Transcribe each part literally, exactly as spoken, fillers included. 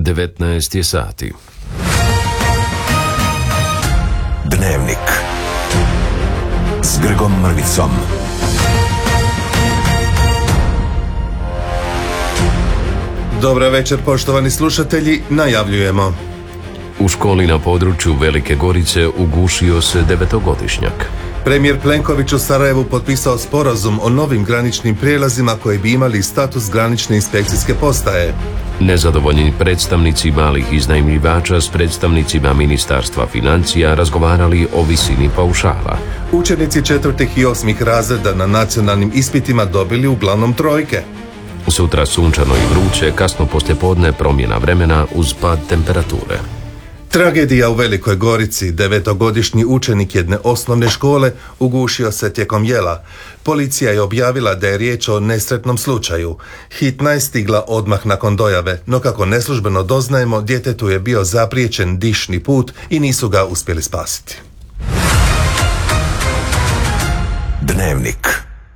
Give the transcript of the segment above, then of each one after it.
devetnaest je sati. Dnevnik s Grgom Mrvicom. Dobra večer, poštovani slušatelji, najavljujemo. U školi na području Velike Gorice ugušio se devetogodišnjak. Premijer Plenković u Sarajevu potpisao sporazum o novim graničnim prijelazima koji bi imali status granične inspekcijske postaje. Nezadovoljni predstavnici malih iznajmljivača s predstavnicima Ministarstva financija razgovarali o visini paušala. Učenici četvrtih i osmih razreda na nacionalnim ispitima dobili uglavnom trojke. Sutra sunčano i vruće, kasno poslijepodne promjena vremena uz pad temperature. Tragedija u Velikoj Gorici. Devetogodišnji učenik jedne osnovne škole ugušio se tijekom jela. Policija je objavila da je riječ o nesretnom slučaju. Hitna je stigla odmah nakon dojave, no kako neslužbeno doznajemo, djetetu je bio zapriječen dišni put i nisu ga uspjeli spasiti. Dnevnik.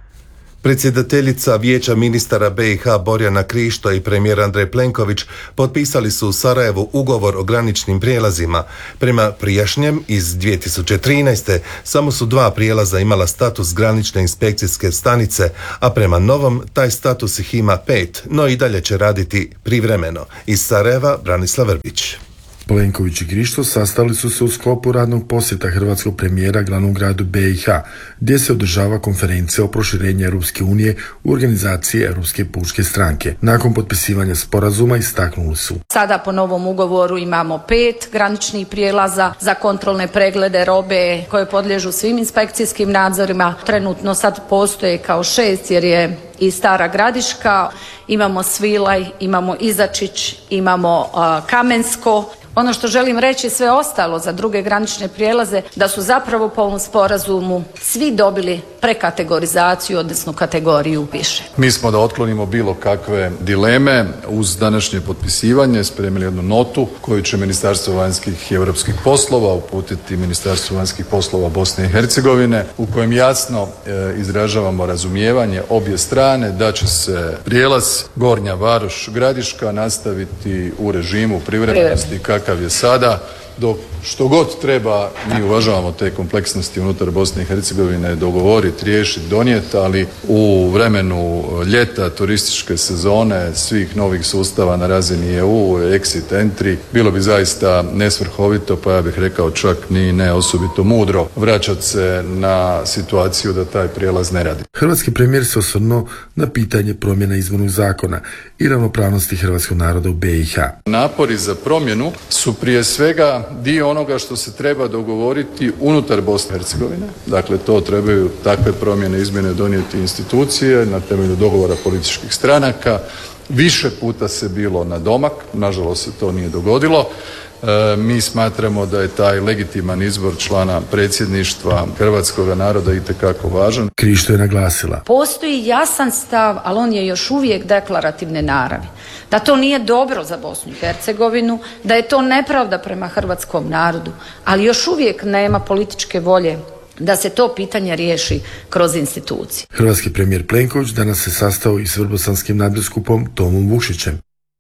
Predsjedateljica Vijeća ministara be i ha Borjana Krišto i premijer Andrej Plenković potpisali su u Sarajevu ugovor o graničnim prijelazima. Prema prijašnjem iz dvije tisuće trinaeste samo su dva prijelaza imala status granične inspekcijske stanice, a prema novom taj status ih ima pet, no i dalje će raditi privremeno. Iz Sarajeva Branislav Vrbić. Plenković i Krišto sastali su se u sklopu radnog posjeta hrvatskog premijera glavnom gradu be i ha, gdje se održava konferencija o proširenju Europske unije u organizaciji Europske pučke stranke. Nakon potpisivanja sporazuma istaknuli su: Sada po novom ugovoru imamo pet graničnih prijelaza za kontrolne preglede robe koje podliježu svim inspekcijskim nadzorima. Trenutno sad postoje kao šest jer je i Stara Gradiška, imamo Svilaj, imamo Izačić, imamo uh, Kamensko. Ono što želim reći sve ostalo za druge granične prijelaze, da su zapravo po ovom sporazumu svi dobili prekategorizaciju, odnosno kategoriju više. Mi smo da otklonimo bilo kakve dileme uz današnje potpisivanje spremili jednu notu koju će Ministarstvo vanjskih i europskih poslova uputiti Ministarstvu vanjskih poslova Bosne i Hercegovine, u kojem jasno e, izražavamo razumijevanje obje strane da će se prijelaz Gornja Varoš Gradiška nastaviti u režimu privremenosti kakav je sada, dok što god treba, mi uvažavamo te kompleksnosti unutar Bosne i Hercegovine, dogovoriti, riješiti, donijeti, ali u vremenu ljeta, turističke sezone, svih novih sustava na razini e u, exit, entry, bilo bi zaista nesvrhovito, pa ja bih rekao čak ni ne osobito mudro vraćati se na situaciju da taj prijelaz ne radi. Hrvatski premijer se osvrnuo na pitanje promjena izbornog zakona i ravnopravnosti hrvatskog naroda u be i ha. Napori za promjenu su prije svega dio onoga što se treba dogovoriti unutar Bosne i Hercegovine. Dakle, to trebaju takve promjene, izmjene donijeti institucije na temelju dogovora političkih stranaka. Više puta se bilo na domak, nažalost se to nije dogodilo. E, mi smatramo da je taj legitiman izbor člana predsjedništva hrvatskog naroda itekako važan. Krišto je naglasila: Postoji jasan stav, ali on je još uvijek deklarativne naravi. Da to nije dobro za Bosnu i Hercegovinu, da je to nepravda prema hrvatskom narodu, ali još uvijek nema političke volje da se to pitanje riješi kroz institucije. Hrvatski premijer Plenković danas se sastao i s vrbosanskim nadbiskupom Tomom Vušićem.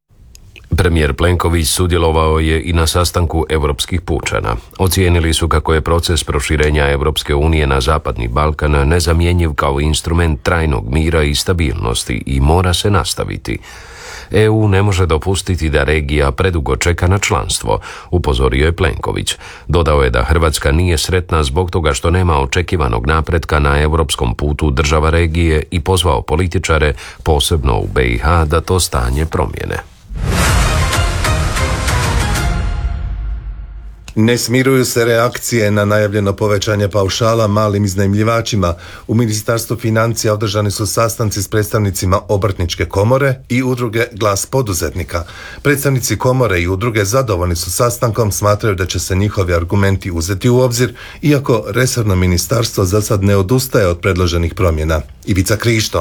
Premijer Plenković sudjelovao je i na sastanku europskih pučana. Ocijenili su kako je proces proširenja Europske unije na Zapadni Balkan nezamjenjiv kao instrument trajnog mira i stabilnosti i mora se nastaviti. e u ne može dopustiti da regija predugo čeka na članstvo, upozorio je Plenković. Dodao je da Hrvatska nije sretna zbog toga što nema očekivanog napretka na europskom putu država regije i pozvao političare, posebno u be i ha, da to stanje promijene. Ne smiruju se reakcije na najavljeno povećanje paušala malim iznajmljivačima. U Ministarstvu financija održani su sastanci s predstavnicima Obrtničke komore i udruge Glas poduzetnika. Predstavnici komore i udruge zadovoljni su sastankom, smatraju da će se njihovi argumenti uzeti u obzir, iako resorno ministarstvo za sad ne odustaje od predloženih promjena. Ivica Krišto.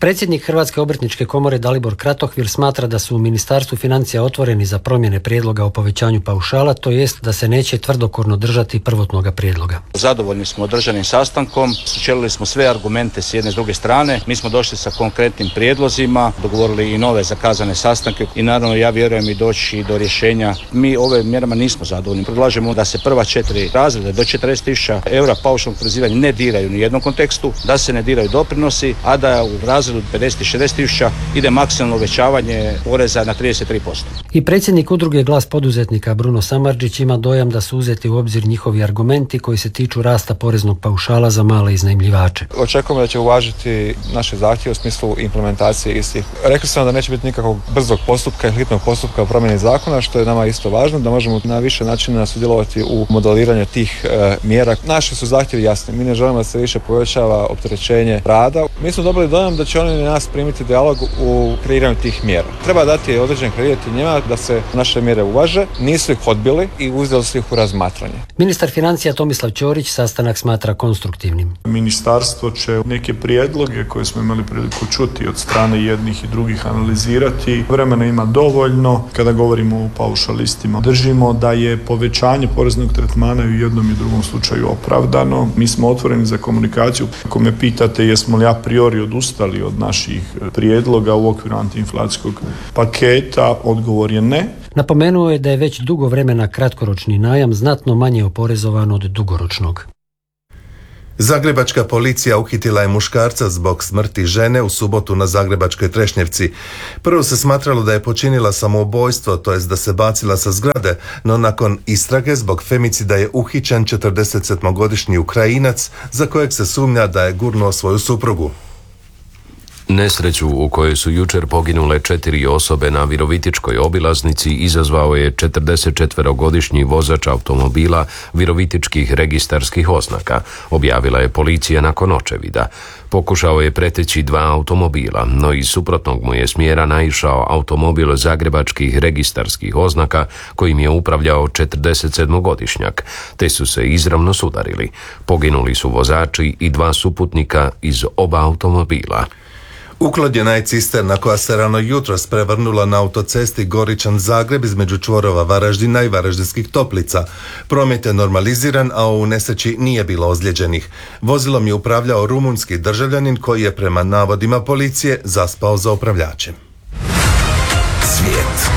Predsjednik Hrvatske obrtničke komore Dalibor Kratohvil smatra da su u Ministarstvu financija otvoreni za promjene prijedloga o povećanju paušala, to jest da se neće tvrdokorno držati prvotnoga prijedloga. Zadovoljni smo održanim sastankom, sučelili smo sve argumente s jedne i s druge strane, mi smo došli sa konkretnim prijedlozima, dogovorili i nove zakazane sastanke i naravno ja vjerujem i doći do rješenja. Mi ove mjerama nismo zadovoljni. Predlažemo da se prva četiri razreda do četrdeset tisuća eura paušalnog oporezivanja ne diraju ni u jednom kontekstu, da se ne diraju doprinosi, a da u razredu pedeset do šezdeset tisuća ide maksimalno uvećavanje poreza na trideset tri posto. I predsjednik udruge Glas poduzetnika Bruno Samardžić ima dojam da su uzeti u obzir njihovi argumenti koji se tiču rasta poreznog paušala za male iznajmljivače. Očekujemo da će uvažiti naše zahtjeve u smislu implementacije istih. Rekli smo da neće biti nikakvog brzog postupka i hitnog postupka o promjeni zakona, što je nama isto važno, da možemo na više načina sudjelovati u modeliranju tih e, mjera. Naši su zahtjevi jasni. Mi ne želimo da se više povećava opterećenje rada. Mi smo dobili dojam da će oni nas primiti dijalog u kreiranju tih mjera. Treba dati određen kredit njima da se naše mjere uvaže, nisu ih odbili i uzeli su ih u razmatranje. Ministar financija Tomislav Ćorić sastanak smatra konstruktivnim. Ministarstvo će neke prijedloge koje smo imali priliku čuti od strane jednih i drugih analizirati. Vremena ima dovoljno. Kada govorimo o paušalistima, držimo da je povećanje poreznog tretmana i u jednom i drugom slučaju opravdano. Mi smo otvoreni za komunikaciju. Ako me pitate jesmo li a priori odustali od naših prijedloga u okviru antiinflacijskog paketa, odgovor je ne. Napomenuo je da je već dugo vremena kratkoročni najam znatno manje oporezovan od dugoročnog. Zagrebačka policija uhitila je muškarca zbog smrti žene u subotu na zagrebačkoj Trešnjevci. Prvo se smatralo da je počinila samoubojstvo, to jest da se bacila sa zgrade, no nakon istrage zbog femicida je uhićen četrdesetsedmogodišnji Ukrajinac za kojeg se sumnja da je gurnuo svoju suprugu. Nesreću u kojoj su jučer poginule četiri osobe na Virovitičkoj obilaznici izazvao je četrdesetčetverogodišnji vozač automobila virovitičkih registarskih oznaka, objavila je policija nakon očevida. Pokušao je preteći dva automobila, no iz suprotnog mu je smjera naišao automobil zagrebačkih registarskih oznaka kojim je upravljao četrdesetsedmogodišnjak, te su se izravno sudarili. Poginuli su vozači i dva suputnika iz oba automobila. Uklonjena je cisterna koja se rano jutros prevrnula na autocesti Goričan-Zagreb između čvorova Varaždina i Varaždinskih Toplica. Promet je normaliziran, a u nesreći nije bilo ozlijeđenih. Vozilom je upravljao rumunski državljanin koji je prema navodima policije zaspao za upravljačem. Svijet.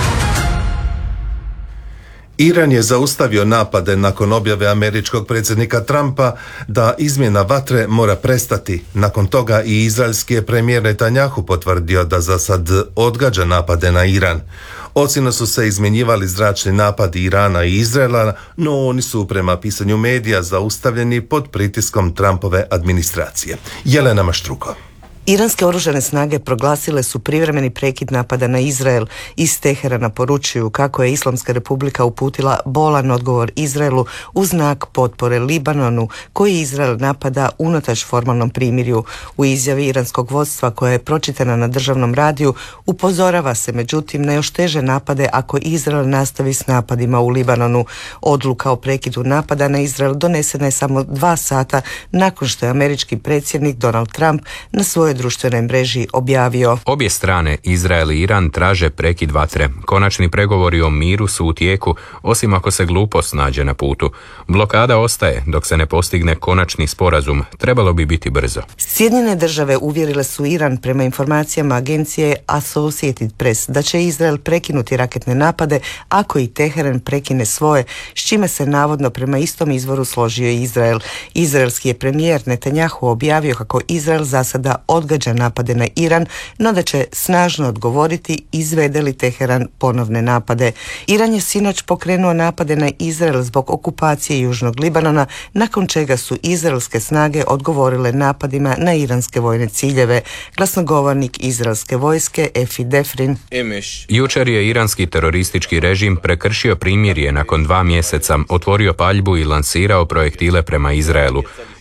Iran je zaustavio napade nakon objave američkog predsjednika Trumpa da izmjena vatre mora prestati. Nakon toga i izraelski je premijer Netanjahu potvrdio da za sad odgađa napade na Iran. Ocino su se izmjenjivali zračni napadi Irana i Izraela, no oni su prema pisanju medija zaustavljeni pod pritiskom Trumpove administracije. Jelena Maštruko. Iranske oružane snage proglasile su privremeni prekid napada na Izrael. Iz Teherana poručuju kako je Islamska republika uputila bolan odgovor Izraelu u znak potpore Libanonu, koji Izrael napada unatoč formalnom primirju. U izjavi iranskog vodstva koja je pročitana na državnom radiju upozorava se međutim na još teže napade ako Izrael nastavi s napadima u Libanonu. Odluka o prekidu napada na Izrael donesena je samo dva sata nakon što je američki predsjednik Donald Trump na svojoj društvenoj mreži objavio: Obje strane, Izrael i Iran, traže prekid vatre. Konačni pregovori o miru su u tijeku, osim ako se glupost nađe na putu. Blokada ostaje dok se ne postigne konačni sporazum. Trebalo bi biti brzo. Sjedinjene države uvjerile su Iran prema informacijama agencije Associated Press da će Izrael prekinuti raketne napade ako i Teheran prekine svoje, s čime se navodno prema istom izvoru složio Izrael. Izraelski je premijer Netanjahu objavio kako Izrael za sada odgađa napade na Iran, no da će snažno odgovoriti izvede li Teheran ponovne napade. Iran je sinoć pokrenuo napade na Izrael zbog okupacije Južnog Libanona, nakon čega su izraelske snage odgovorile napadima na iranske vojne ciljeve. Glasnogovornik izraelske vojske Efi Defrin: Jučer je iranski teroristički režim prekršio primirje nakon dva mjeseca, otvorio paljbu i lansirao projektile prema Izraelu.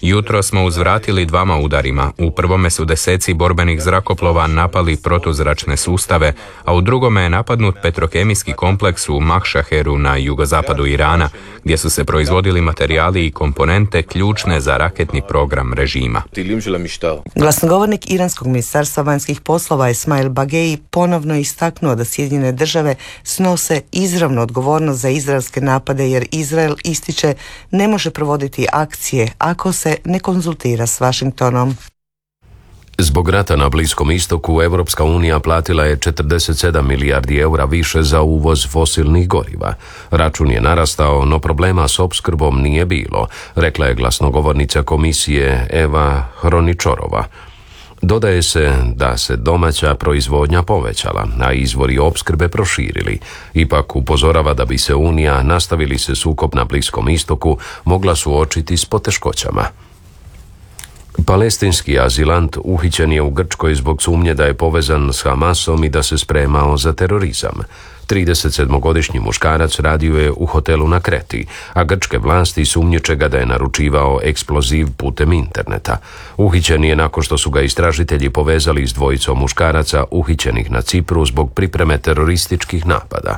Jutro smo uzvratili dvama udarima. U prvome su deseci borbenih zrakoplova napali protuzračne sustave, a u drugome je napadnut petrokemijski kompleks u Mahšaheru na jugozapadu Irana, gdje su se proizvodili materijali i komponente ključne za raketni program režima. Glasnogovornik Iranskog ministarstva vanjskih poslova Esmail Bagei ponovno istaknuo da Sjedinjene države snose izravnu odgovornost za izraelske napade, jer Izrael, ističe, ne može provoditi akcije ako se ne konzultira s Washingtonom. Zbog rata na Bliskom istoku, Europska unija platila je četrdeset sedam milijardi eura više za uvoz fosilnih goriva. Račun je narastao, no problema s opskrbom nije bilo, rekla je glasnogovornica komisije Eva Hroničorova. Dodaje se da se domaća proizvodnja povećala, a izvori opskrbe proširili. Ipak upozorava da bi se Unija, nastavili se sukob na Bliskom istoku, mogla suočiti s poteškoćama. Palestinski azilant uhićen je u Grčkoj zbog sumnje da je povezan s Hamasom i da se spremao za terorizam. tridesetsedmogodišnji muškarac radio je u hotelu na Kreti, a grčke vlasti sumnjiče ga da je naručivao eksploziv putem interneta. Uhićen je nakon što su ga istražitelji povezali s dvojicom muškaraca uhićenih na Cipru zbog pripreme terorističkih napada.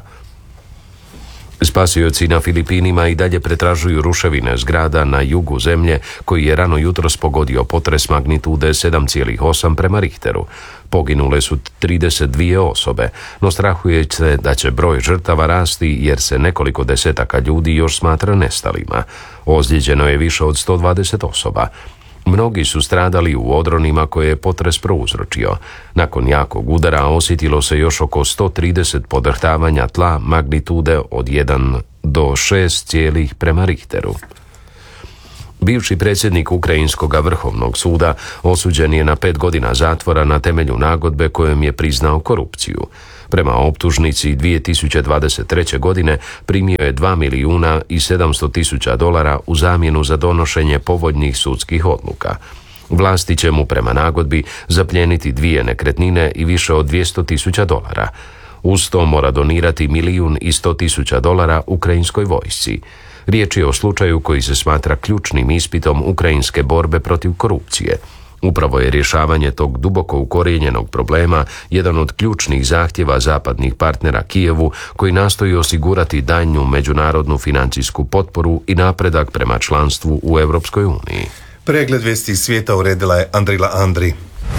Spasioci na Filipinima i dalje pretražuju ruševine zgrada na jugu zemlje koji je rano jutros pogodio potres magnitude sedam zarez osam prema Richteru. Poginule su trideset dvije osobe, no strahuje se da će broj žrtava rasti jer se nekoliko desetaka ljudi još smatra nestalima. Ozlijeđeno je više od sto dvadeset osoba. Mnogi su stradali u odronima koje je potres prouzročio. Nakon jakog udara osjetilo se još oko sto trideset podrhtavanja tla magnitude od jedan do šest cijelih prema Richteru. Bivši predsjednik Ukrajinskog vrhovnog suda osuđen je na pet godina zatvora na temelju nagodbe kojom je priznao korupciju. Prema optužnici dvije tisuće dvadeset treće. godine primio je dva milijuna i sedamsto tisuća dolara u zamjenu za donošenje povoljnih sudskih odluka. Vlasti će mu prema nagodbi zapljeniti dvije nekretnine i više od dvjesto tisuća dolara. Uz to mora donirati milijun i sto tisuća dolara ukrajinskoj vojsci. Riječ je o slučaju koji se smatra ključnim ispitom ukrajinske borbe protiv korupcije. Upravo je rješavanje tog duboko ukorijenjenog problema jedan od ključnih zahtjeva zapadnih partnera Kijevu, koji nastoji osigurati daljnju međunarodnu financijsku potporu i napredak prema članstvu u Europskoj uniji. Pregled vijesti svijeta uredila je Andrila Andri.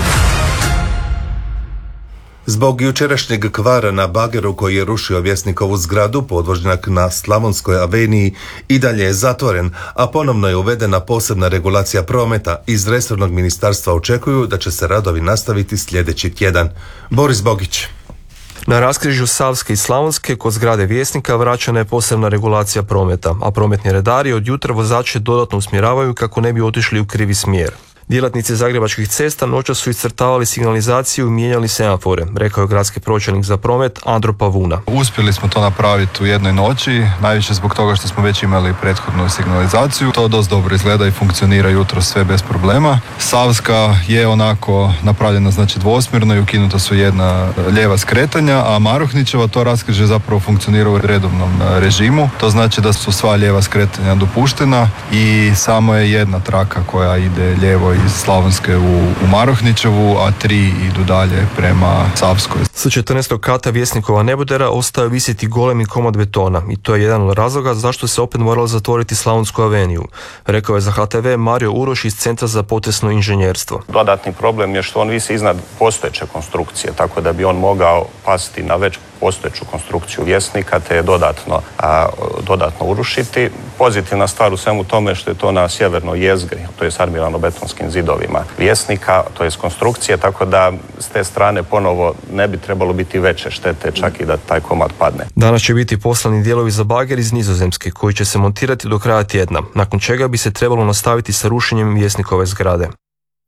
Zbog jučerašnjeg kvara na bageru koji je rušio Vjesnikovu zgradu, podvožnjak na Slavonskoj aveniji i dalje je zatvoren, a ponovno je uvedena posebna regulacija prometa. Iz resornog ministarstva očekuju da će se radovi nastaviti sljedeći tjedan. Boris Bogić. Na raskrižju Savske i Slavonske kod zgrade Vjesnika vraćena je posebna regulacija prometa, a prometni redari od jutra vozače dodatno usmjeravaju kako ne bi otišli u krivi smjer. Djelatnici Zagrebačkih cesta noćas su iscrtavali signalizaciju i mijenjali semafore, rekao je gradski pročelnik za promet Andro Pavuna. Uspjeli smo to napraviti u jednoj noći, najviše zbog toga što smo već imali prethodnu signalizaciju. To dosta dobro izgleda i funkcionira jutro sve bez problema. Savska je onako napravljena znači dvosmjerno i ukinuta su jedna lijeva skretanja, a Maruhnićeva to raskrižje zapravo funkcionira u redovnom režimu. To znači da su sva lijeva skretanja dopuštena i samo je jedna traka koja ide lijevo iz Slavonske u, u Marohnićevu, a tri idu dalje prema Savskoj. Sa četrnaestog kata Vjesnikova nebodera ostao visiti golemi komad betona i to je jedan od razloga zašto se opet moralo zatvoriti Slavonsku aveniju, rekao je za H T V Mario Uroš iz Centra za potresno inženjerstvo. Dodatni problem je što on visi iznad postojeće konstrukcije, tako da bi on mogao pasti na već postojeću konstrukciju Vjesnika te je dodatno, a, dodatno urušiti. Pozitivna stvar u svemu tome što je to na sjevernoj jezgri, to je s armirano-betonskim zidovima Vjesnika, to je konstrukcije, tako da s te strane ponovo ne bi trebalo biti veće štete, čak i da taj komad padne. Danas će biti poslani dijelovi za bager iz Nizozemske koji će se montirati do kraja tjedna, nakon čega bi se trebalo nastaviti sa rušenjem Vjesnikove zgrade.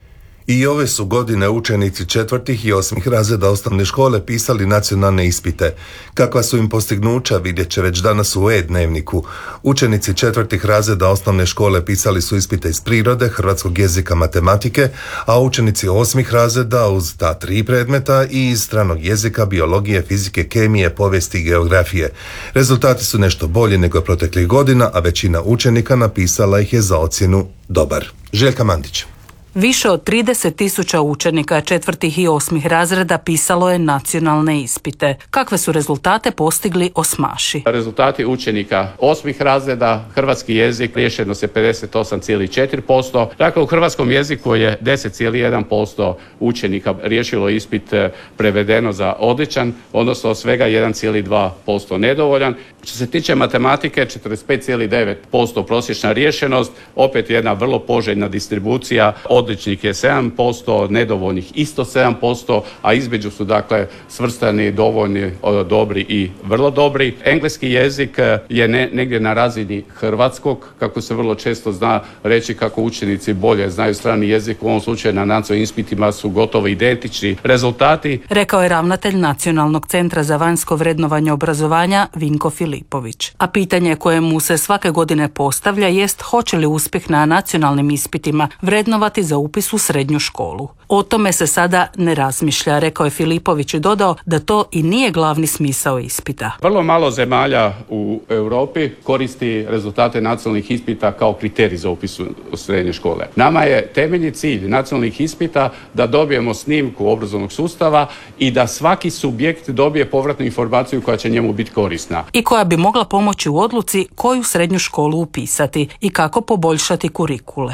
I ove su godine učenici četvrtih i osmih razreda osnovne škole pisali nacionalne ispite. Kakva su im postignuća vidjet će već danas u e-dnevniku. Učenici četvrtih razreda osnovne škole pisali su ispite iz prirode, hrvatskog jezika, matematike, a učenici osmih razreda uz ta tri predmeta i iz stranog jezika, biologije, fizike, kemije, povijesti i geografije. Rezultati su nešto bolji nego proteklih godina, a većina učenika napisala ih je za ocjenu dobar. Željka Mandić. Više od trideset tisuća učenika četvrtih i osmih razreda pisalo je nacionalne ispite. Kakve su rezultate postigli osmaši? Rezultati učenika osmih razreda, hrvatski jezik, riješeno se pedeset osam zarez četiri posto. Dakle, u hrvatskom jeziku je deset zarez jedan posto učenika riješilo ispit prevedeno za odličan, odnosno svega jedan zarez dva posto nedovoljan. Što se tiče matematike, četrdeset pet zarez devet posto prosječna riješenost, opet jedna vrlo poželjna distribucija. Odličnih je sedam posto, nedovoljnih isto sedam posto, a između su dakle svrstani dovoljni, dobri i vrlo dobri. Engleski jezik je ne, negdje na razini hrvatskog, kako se vrlo često zna reći kako učenici bolje znaju strani jezik, u ovom slučaju na nacionalnim ispitima su gotovo identični rezultati. Rekao je ravnatelj Nacionalnog centra za vanjsko vrednovanje obrazovanja Vinko Filipović. A pitanje koje mu se svake godine postavlja jest hoće li uspjeh na nacionalnim ispitima vrednovati za upis u srednju školu. O tome se sada ne razmišlja, rekao je Filipović i dodao da to i nije glavni smisao ispita. Vrlo malo zemalja u Europi koristi rezultate nacionalnih ispita kao kriterij za upis u srednje škole. Nama je temeljni cilj nacionalnih ispita da dobijemo snimku obrazovnog sustava i da svaki subjekt dobije povratnu informaciju koja će njemu biti korisna. I koja bi mogla pomoći u odluci koju srednju školu upisati i kako poboljšati kurikule.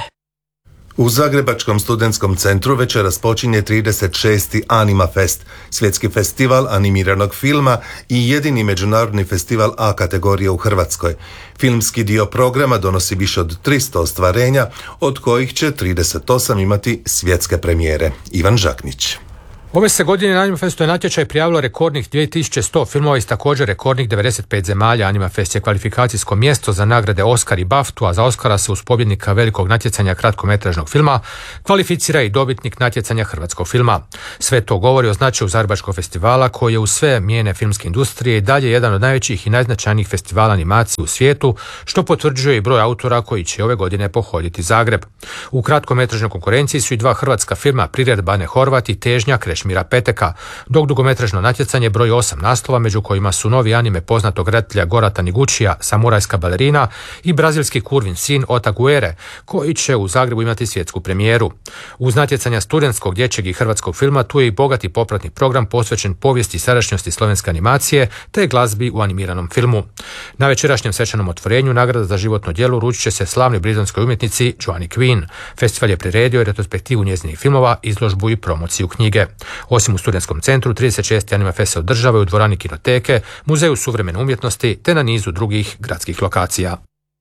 U Zagrebačkom studentskom centru večeras počinje trideset šesti Anima Fest, svjetski festival animiranog filma i jedini međunarodni festival A kategorije u Hrvatskoj. Filmski dio programa donosi više od tristo ostvarenja, od kojih će trideset osam imati svjetske premijere. Ivan Žaknić. Ove se godine na Anima Festu je natječaj prijavilo rekordnih dvije tisuće sto filmova iz također rekordnih devedeset pet zemalja. Anima Fest je kvalifikacijsko mjesto za nagrade Oscar i Baftu, a za Oscara se uz pobjednika velikog natjecanja kratkometražnog filma kvalificira i dobitnik natjecanja hrvatskog filma. Sve to govori o značaju Zagrebačkog festivala, koji je u sve mijene filmske industrije i dalje jedan od najvećih i najznačajnijih festivala animacije u svijetu, što potvrđuje i broj autora koji će ove godine pohoditi Zagreb. U kratkometražnoj konkurenciji su i dva hrvatska filma, Prired Bane Horvat i Težnja Krešimira Peteka, dok dugometražno natjecanje broji osam naslova, među kojima su novi anime poznatog redatelja Gorata Niguchija, Samurajska balerina i brazilski kurvin sin Otaguere, koji će u Zagrebu imati svjetsku premijeru. Uz natjecanja studentskog, dječjeg i hrvatskog filma, tu je i bogati popratni program posvećen povijesti i sadašnjosti slovenske animacije te glazbi u animiranom filmu. Na večerašnjem svečanom otvorenju nagrada za životno djelo uručit će se slavnoj britanskoj umjetnici Joanne Quinn. Festival je priredio retrospektivu njezinih filmova, izložbu i promociju knjige. Osim u studentskom centru, trideset šesti Anima Fest se održava u dvorani Kinoteke, Muzeju suvremene umjetnosti te na nizu drugih gradskih lokacija.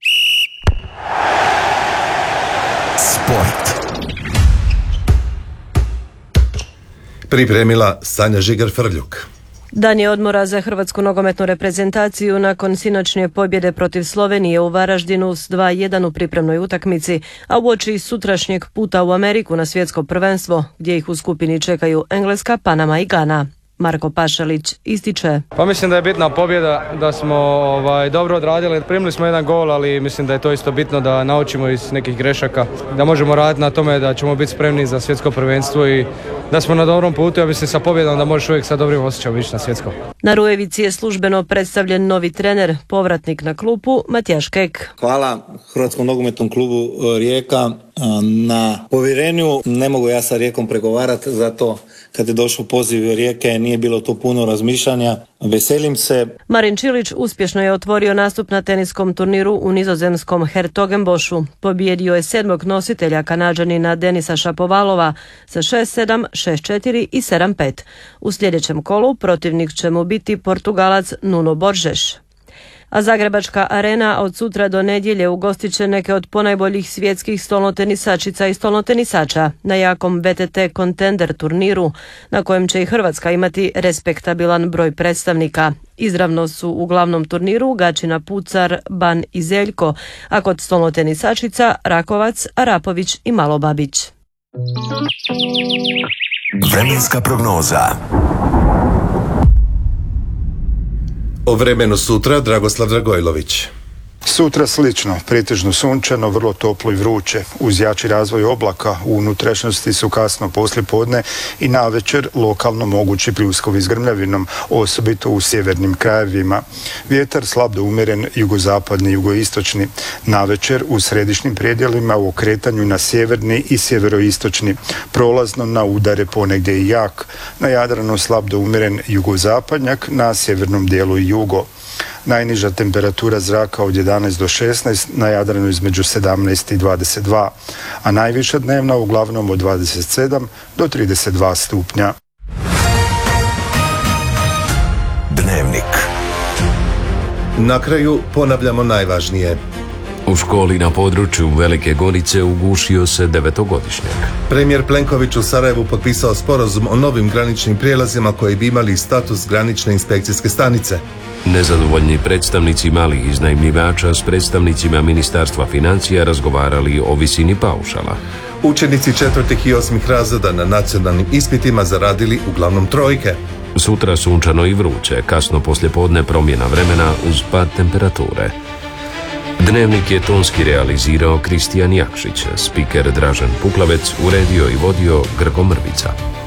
Sport. Pripremila Sanja Žigar-Frljuk. Dan je odmora za hrvatsku nogometnu reprezentaciju nakon sinoćnje pobjede protiv Slovenije u Varaždinu s dva jedan u pripremnoj utakmici, a uoči sutrašnjeg puta u Ameriku na svjetsko prvenstvo, gdje ih u skupini čekaju Engleska, Panama i Gana. Marko Pašalić ističe. Pa mislim da je bitna pobjeda, da smo ovaj, dobro odradili. Primili smo jedan gol, ali mislim da je to isto bitno da naučimo iz nekih grešaka, da možemo raditi na tome da ćemo biti spremni za svjetsko prvenstvo i da smo na dobrom putu. Ja mislim sa pobjedom da možeš uvijek sa dobrim osjećajem ići na svjetsko. Na Rujevici je službeno predstavljen novi trener, povratnik na klupu Matijaš Kek. Hvala Hrvatskom nogometnom klubu Rijeka na povjerenju. Ne mogu ja sa Rijekom pregovarati, zato kad je došao poziv Rijeke nije bilo to puno razmišljanja. Veselim se. Marin Čilić uspješno je otvorio nastup na teniskom turniru u nizozemskom Hertogenbošu. Pobijedio je sedmog nositelja, Kanađanina Denisa Šapovalova sa šest sedam, šest četiri i sedam pet. U sljedećem kolu protivnik će mu biti Portugalac Nuno Borges. A Zagrebačka arena od sutra do nedjelje ugostit će neke od ponajboljih svjetskih stolnotenisačica i stolnotenisača na jakom B T T Contender turniru, na kojem će i Hrvatska imati respektabilan broj predstavnika. Izravno su u glavnom turniru Gačina Pucar, Ban i Zeljko, a kod stolnotenisačica Rakovac, Arapović i Malobabić. Vremenska prognoza. O vremenu sutra Dragoslav Dragojlović. Sutra slično, pretežno sunčano, vrlo toplo i vruće. Uz jači razvoj oblaka u unutrašnjosti su kasno poslijepodne i navečer lokalno mogući pljuskovi s grmljavinom, osobito u sjevernim krajevima. Vjetar slab do umjeren jugozapadni i jugoistočni. Navečer u središnjim predjelima u okretanju na sjeverni i sjeveroistočni. Prolazno na udare ponegdje i jak. Na Jadranu slab do umjeren jugozapadnjak, na sjevernom dijelu i jugo. Najniža temperatura zraka od jedanaest do šesnaest, na Jadranu između sedamnaest i dvadeset dva, a najviša dnevna uglavnom od dvadeset sedam do trideset dva stupnja. Dnevnik. Na kraju ponavljamo najvažnije. U školi na području Velike Gorice ugušio se devetogodišnjak. Premijer Plenković u Sarajevu potpisao sporazum o novim graničnim prijelazima koji bi imali status granične inspekcijske stanice. Nezadovoljni predstavnici malih iznajmljivača s predstavnicima Ministarstva financija razgovarali o visini paušala. Učenici četvrtih i osmih razreda na nacionalnim ispitima zaradili uglavnom trojke. Sutra sunčano i vruće, kasno poslijepodne promjena vremena uz pad temperature. Dnevnik je tonski realizirao Kristijan Jakšić, spiker Dražen Puklavec, uredio i vodio Grgo Mrvica.